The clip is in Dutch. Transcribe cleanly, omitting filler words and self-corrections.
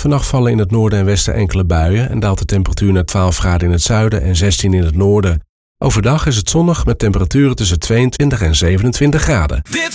Vannacht vallen in het noorden en westen enkele buien en daalt de temperatuur naar 12 graden in het zuiden en 16 in het noorden. Overdag is het zonnig met temperaturen tussen 22 en 27 graden.